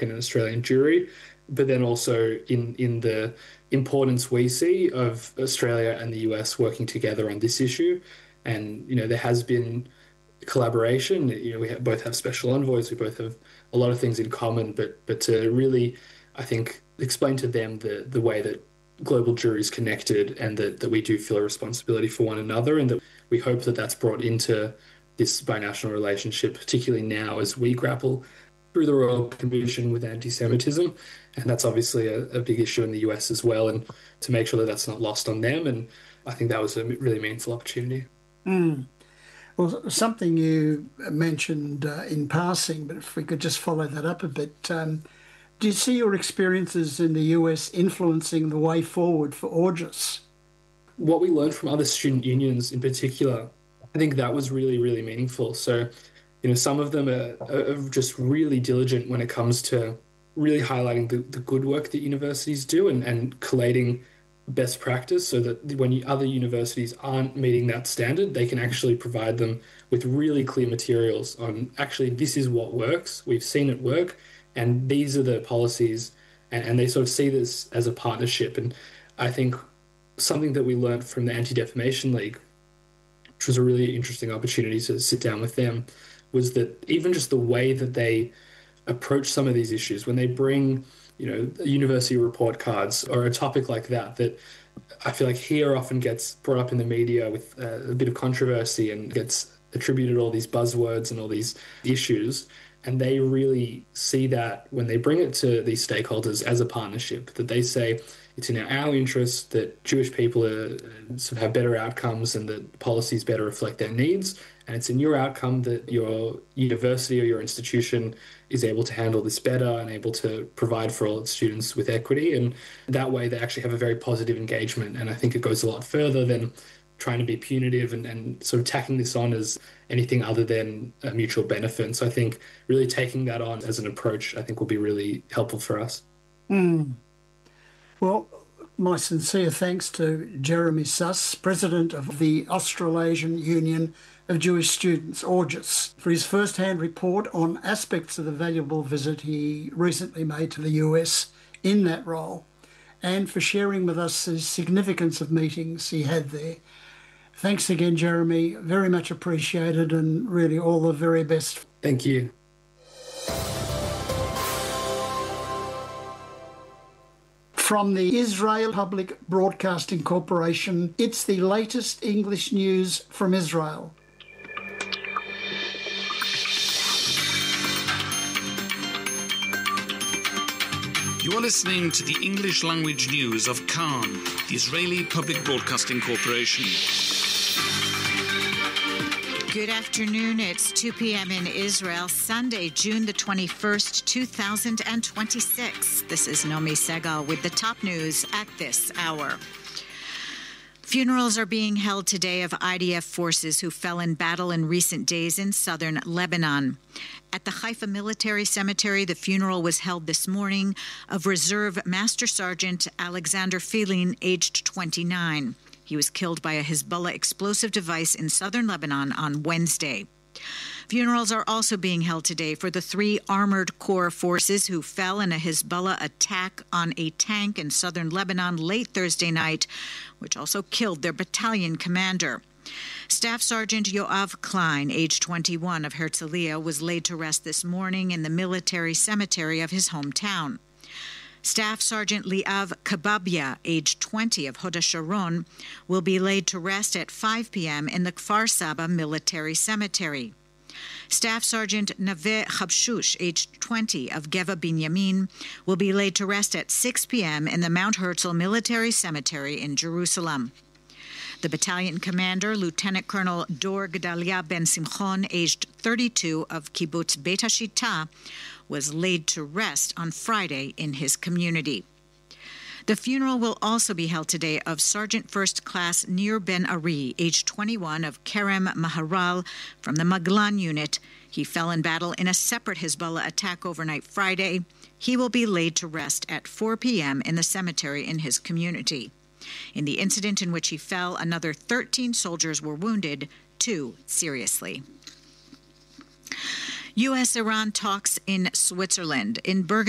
American and Australian jury, but then also in the importance we see of Australia and the US working together on this issue. And, there has been collaboration. Both have special envoys, we both have a lot of things in common, but to really, I think, explain to them the way that global jury is connected and that we do feel a responsibility for one another, and that we hope that that's brought into this binational relationship, particularly now as we grapple through the Royal Commission with anti-Semitism. And that's obviously a big issue in the US as well, and to make sure that that's not lost on them. And I think that was a really meaningful opportunity. Mm. Well, something you mentioned in passing, but if we could just follow that up a bit, do you see your experiences in the US influencing the way forward for AUJUS? What we learned from other student unions in particular, I think that was really, really meaningful. So, some of them are just really diligent when it comes to really highlighting the good work that universities do and collating best practice, so that when other universities aren't meeting that standard, they can actually provide them with really clear materials on, actually, this is what works, we've seen it work, and these are the policies, and they sort of see this as a partnership. And I think something that we learned from the Anti-Defamation League, which was a really interesting opportunity to sit down with them, was that even just the way that they approach some of these issues, when they bring, university report cards or a topic like that I feel like here often gets brought up in the media with a bit of controversy and gets attributed all these buzzwords and all these issues. And they really see that when they bring it to these stakeholders as a partnership, that they say it's in our interest that Jewish people sort of have better outcomes and that policies better reflect their needs. And it's in your outcome that your university or your institution is able to handle this better and able to provide for all its students with equity. And that way they actually have a very positive engagement. And I think it goes a lot further than trying to be punitive and sort of tacking this on as anything other than a mutual benefit. So I think really taking that on as an approach, I think, will be really helpful for us. Mm. Well, my sincere thanks to Jeremy Suss, President of the Australasian Union of Jewish Students, AUJUS, for his first-hand report on aspects of the valuable visit he recently made to the US in that role, and for sharing with us the significance of meetings he had there. Thanks again, Jeremy. Very much appreciated, and really all the very best. Thank you. From the Israel Public Broadcasting Corporation, it's the latest English news from Israel. You are listening to the English language news of Khan, the Israeli Public Broadcasting Corporation. Good afternoon. It's 2 p.m. in Israel, Sunday, June the 21st, 2026. This is Nomi Segal with the top news at this hour. Funerals are being held today of IDF forces who fell in battle in recent days in southern Lebanon. At the Haifa Military Cemetery, the funeral was held this morning of Reserve Master Sergeant Alexander Filin, aged 29. He was killed by a Hezbollah explosive device in southern Lebanon on Wednesday. Funerals are also being held today for the 3 Armored Corps forces who fell in a Hezbollah attack on a tank in southern Lebanon late Thursday night, which also killed their battalion commander. Staff Sergeant Yoav Klein, age 21, of Herzliya, was laid to rest this morning in the military cemetery of his hometown. Staff Sergeant Liav Kababia, age 20, of Hod HaSharon, will be laid to rest at 5 p.m. in the Kfar Saba Military Cemetery. Staff Sergeant Naveh Chabshush, aged 20, of Geva Binyamin, will be laid to rest at 6 p.m. in the Mount Herzl Military Cemetery in Jerusalem. The battalion commander, Lieutenant Colonel Dor Gedalia Ben Simchon, aged 32, of Kibbutz Beit HaShita, was laid to rest on Friday in his community. The funeral will also be held today of Sergeant First Class Nir Ben Ari, age 21, of Kerem Maharal, from the Maglan unit. He fell in battle in a separate Hezbollah attack overnight Friday. He will be laid to rest at 4 p.m. in the cemetery in his community. In the incident in which he fell, another 13 soldiers were wounded, 2 seriously. U.S.-Iran talks in Switzerland. In Bergen